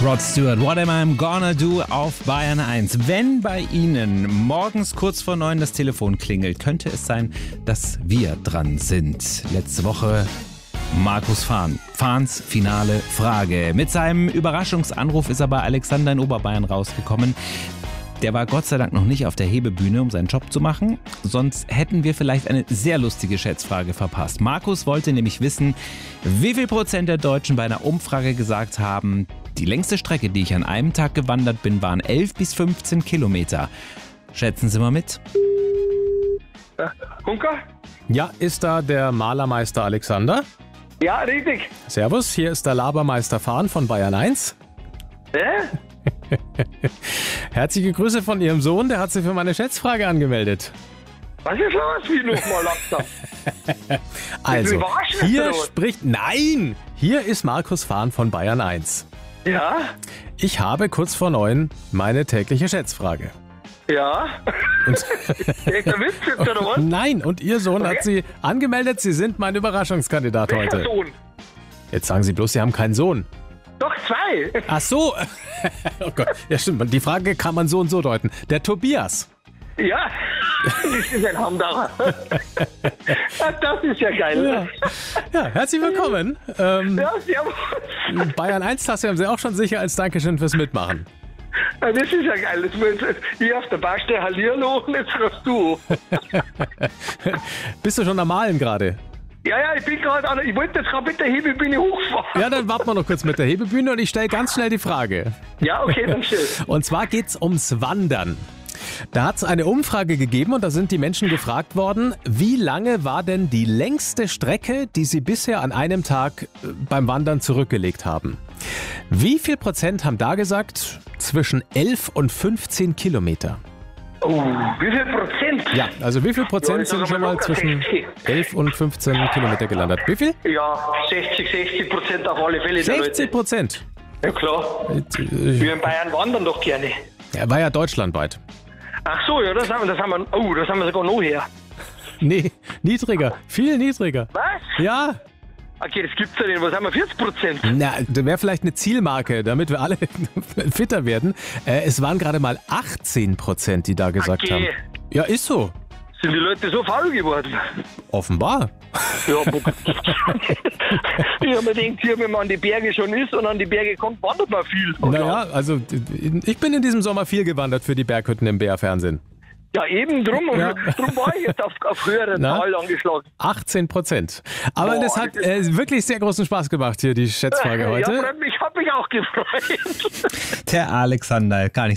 Rod Stewart, What Am I Gonna Do auf Bayern 1. Wenn bei Ihnen morgens kurz vor 9 das Telefon klingelt, könnte es sein, dass wir dran sind. Letzte Woche Markus Fahn. Fahns finale Frage. Mit seinem Überraschungsanruf ist er bei Alexander in Oberbayern rausgekommen. Der war Gott sei Dank noch nicht auf der Hebebühne, um seinen Job zu machen. Sonst hätten wir vielleicht eine sehr lustige Schätzfrage verpasst. Markus wollte nämlich wissen, wie viel Prozent der Deutschen bei einer Umfrage gesagt haben, die längste Strecke, die ich an einem Tag gewandert bin, waren 11 bis 15 Kilometer. Schätzen Sie mal mit. Hunker? Ja, ist da der Malermeister Alexander? Ja, richtig. Servus, hier ist der Labermeister Fahn von Bayern 1. Herzliche Grüße von Ihrem Sohn, der hat sich für meine Schätzfrage angemeldet. Was ist los? Wie nochmal langsam? Also, hier spricht... Nein! Hier ist Markus Fahn von Bayern 1. Ja? Ich habe kurz vor 9 meine tägliche Schätzfrage. Ja? Und Der Witz jetzt, oder was? Nein, und Ihr Sohn hat Sie angemeldet, Sie sind mein Überraschungskandidat Welcher heute. Sohn? Jetzt sagen Sie bloß, Sie haben keinen Sohn. Doch, 2. Ach so. Oh Gott, ja stimmt, die Frage kann man so und so deuten. Der Tobias. Ja, das ist ein Hamdacher. Das ist ja geil. Ja, herzlich willkommen. Ja, servus. Bayern 1-Tasse haben Sie auch schon sicher als Dankeschön fürs Mitmachen. Ja, das ist ja geil. Jetzt muss ich auf der Baustelle Hallihallo und jetzt rufst du. Bist du schon am Malen gerade? Ja, ich bin gerade an. Ich wollte jetzt gerade mit der Hebebühne hochfahren. Ja, dann warten wir noch kurz mit der Hebebühne und ich stelle ganz schnell die Frage. Ja, okay, dann schön. Und zwar geht's ums Wandern. Da hat es eine Umfrage gegeben und da sind die Menschen gefragt worden, wie lange war denn die längste Strecke, die sie bisher an einem Tag beim Wandern zurückgelegt haben? Wie viel Prozent haben da gesagt? Zwischen 11 und 15 Kilometer. Oh, wie viel Prozent? Ja, also wie viel Prozent sind schon mal zwischen 11 und 15 Kilometer gelandet? Wie viel? Ja, 60% auf alle Fälle. 60%. Ja, klar. Wir in Bayern wandern doch gerne. Er war ja deutschlandweit. Ach so, ja, das haben wir sogar noch her. Nee, niedriger. Viel niedriger. Was? Ja. Okay, das gibt's ja nicht. Was haben wir? 40%? Na, das wäre vielleicht eine Zielmarke, damit wir alle fitter werden. Es waren gerade mal 18%, die da gesagt haben. Ja, ist so. Sind die Leute so faul geworden? Offenbar. Ja, ich habe mir gedacht, hier, wenn man an die Berge schon ist und an die Berge kommt, wandert man viel. Naja, also ich bin in diesem Sommer viel gewandert für die Berghütten im BR-Fernsehen. Ja, eben drum. Ja. Drum war ich jetzt auf höheren Zahl angeschlagen. 18%. Aber das hat wirklich sehr großen Spaß gemacht hier, die Schätzfrage heute. Ja, ich habe mich auch gefreut. Der Alexander, gar nicht